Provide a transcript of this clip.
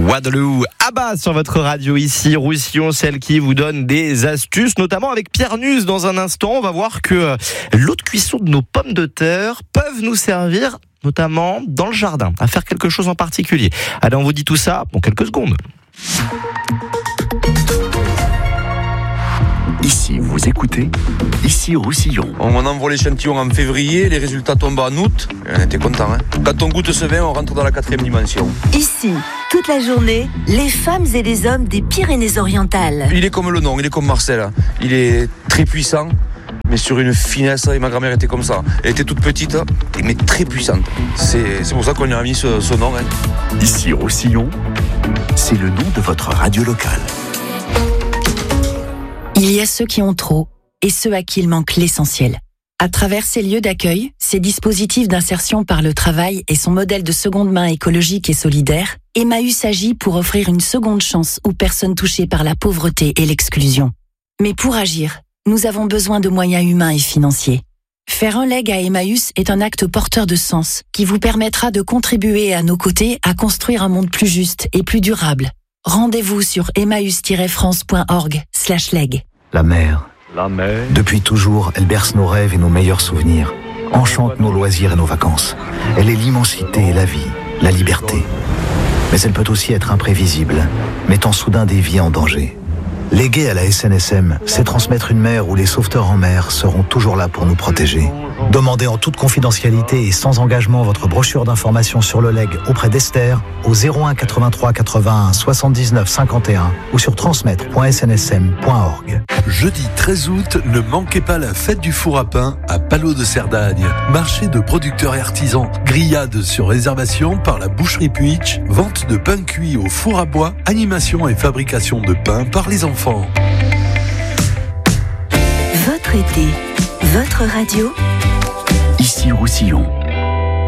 Waterloo, Abba sur votre radio ici, Roussillon, celle qui vous donne des astuces, notamment avec Pierre Nus. Dans un instant, on va voir que l'eau de cuisson de nos pommes de terre peuvent nous servir, notamment dans le jardin, à faire quelque chose en particulier. Allez, on vous dit tout ça dans quelques secondes. Ici, vous écoutez, ici Roussillon. On envoie l'échantillon en février, les résultats tombent en août. On était contents. Quand on goûte ce vin, on rentre dans la 4e dimension. Ici, toute la journée, les femmes et les hommes des Pyrénées-Orientales. Il est comme le nom, il est comme Marcel. Il est très puissant, mais sur une finesse. Et ma grand-mère était comme ça. Elle était toute petite, mais très puissante. C'est pour ça qu'on lui a mis ce nom. Ici Roussillon, c'est le nom de votre radio locale. Il y a ceux qui ont trop et ceux à qui il manque l'essentiel. À travers ces lieux d'accueil, ces dispositifs d'insertion par le travail et son modèle de seconde main écologique et solidaire, Emmaüs agit pour offrir une seconde chance aux personnes touchées par la pauvreté et l'exclusion. Mais pour agir, nous avons besoin de moyens humains et financiers. Faire un leg à Emmaüs est un acte porteur de sens qui vous permettra de contribuer à nos côtés à construire un monde plus juste et plus durable. Rendez-vous sur emmaüs-france.org/leg. La mer. Depuis toujours, elle berce nos rêves et nos meilleurs souvenirs, enchante nos loisirs et nos vacances. Elle est l'immensité et la vie, la liberté. Mais elle peut aussi être imprévisible, mettant soudain des vies en danger. Léguer à la SNSM, c'est transmettre une mer où les sauveteurs en mer seront toujours là pour nous protéger. Demandez en toute confidentialité et sans engagement votre brochure d'information sur le leg auprès d'Esther au 01 83 81 79 51 ou sur transmettre.snsm.org. Jeudi 13 août, ne manquez pas la fête du four à pain à Palot de Cerdagne. Marché de producteurs et artisans, grillades sur réservation par la boucherie Puitch, vente de pain cuit au four à bois, animation et fabrication de pain par les enfants. Votre été, votre radio. Ici Roussillon.